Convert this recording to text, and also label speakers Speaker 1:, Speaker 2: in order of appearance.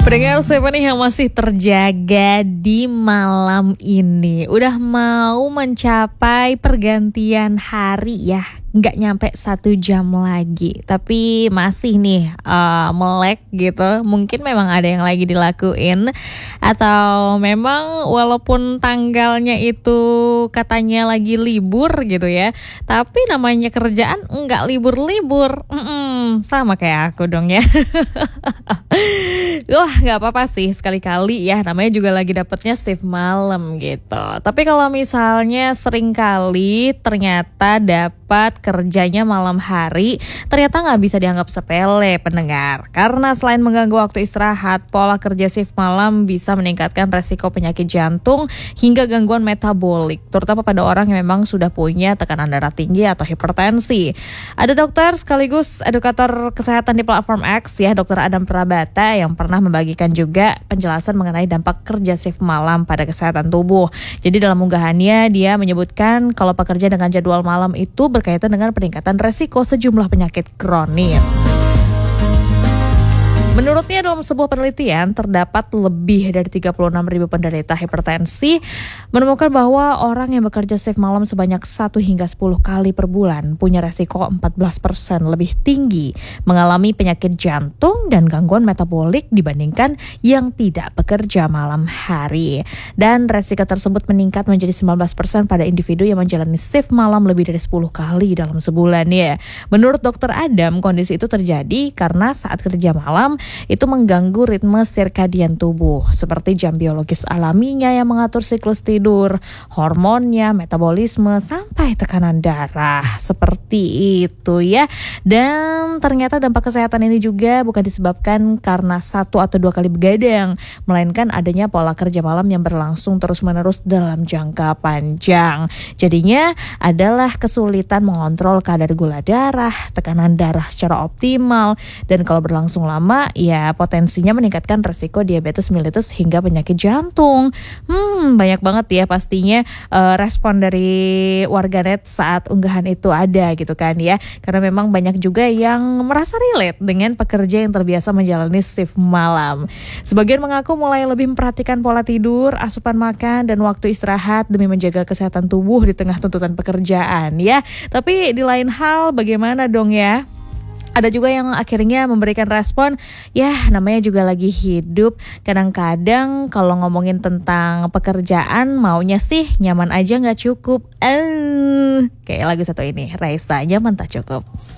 Speaker 1: Pendengar siapa nih yang masih terjaga di malam ini? Udah mau mencapai pergantian hari ya, nggak nyampe 1 jam lagi, tapi masih nih melek gitu. Mungkin memang ada yang lagi dilakuin, atau memang walaupun tanggalnya itu katanya lagi libur gitu ya, tapi namanya kerjaan nggak libur-libur. Sama kayak aku dong ya. Wah, nggak apa-apa sih sekali-kali ya, namanya juga lagi dapetnya shift malam gitu. Tapi kalau misalnya sering kali ternyata dapat kerjanya malam hari, ternyata nggak bisa dianggap sepele pendengar. Karena selain mengganggu waktu istirahat, pola kerja shift malam bisa meningkatkan resiko penyakit jantung hingga gangguan metabolik, terutama pada orang yang memang sudah punya tekanan darah tinggi atau hipertensi. Ada dokter sekaligus edukator kesehatan di platform X ya, Dr. Adam Prabata, yang pernah membagikan juga penjelasan mengenai dampak kerja shift malam pada kesehatan tubuh. Jadi dalam unggahannya dia menyebutkan kalau pekerja dengan jadwal malam itu berkaitan dengan peningkatan resiko sejumlah penyakit kronis. Menurutnya dalam sebuah penelitian terdapat lebih dari 36.000 penderita hipertensi menemukan bahwa orang yang bekerja shift malam sebanyak 1 hingga 10 kali per bulan punya resiko 14% lebih tinggi mengalami penyakit jantung dan gangguan metabolik dibandingkan yang tidak bekerja malam hari. Dan resiko tersebut meningkat menjadi 19% pada individu yang menjalani shift malam lebih dari 10 kali dalam sebulan ya. Menurut Dr. Adam, kondisi itu terjadi karena saat kerja malam itu mengganggu ritme sirkadian tubuh seperti jam biologis alaminya yang mengatur siklus tidur, hormonnya, metabolisme, sampai tekanan darah. Seperti itu ya. Dan ternyata dampak kesehatan ini juga bukan disebabkan karena 1 atau 2 kali begadang, melainkan adanya pola kerja malam yang berlangsung terus-menerus dalam jangka panjang. Jadinya adalah kesulitan mengontrol kadar gula darah, tekanan darah secara optimal, dan kalau berlangsung lama ya potensinya meningkatkan resiko diabetes mellitus hingga penyakit jantung. Banyak banget ya pastinya respon dari warganet saat unggahan itu ada gitu kan ya. Karena memang banyak juga yang merasa relate dengan pekerja yang terbiasa menjalani shift malam. Sebagian mengaku mulai lebih memperhatikan pola tidur, asupan makan, dan waktu istirahat demi menjaga kesehatan tubuh di tengah tuntutan pekerjaan ya. Tapi di lain hal bagaimana dong ya? Ada juga yang akhirnya memberikan respon, ya namanya juga lagi hidup. Kadang-kadang kalau ngomongin tentang pekerjaan maunya sih nyaman aja gak cukup. Kayak lagu satu ini, Raisa, nyaman tak cukup.